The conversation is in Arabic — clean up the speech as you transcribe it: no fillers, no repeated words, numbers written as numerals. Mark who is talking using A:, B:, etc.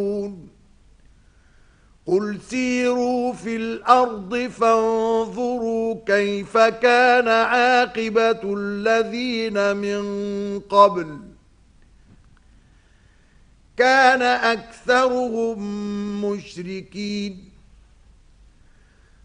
A: قل سيروا في الأرض فانظروا كيف كان عاقبة الذين من قبل كان أكثرهم مشركين